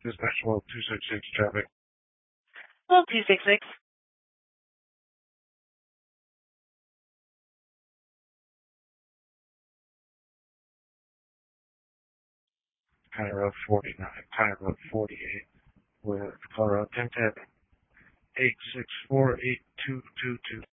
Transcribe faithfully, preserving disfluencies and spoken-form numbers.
Dispatch twelve two six six traffic. twelve two six six. County Road forty-nine, County Road forty-eight, with Colorado ten ten eight six four eight two two two.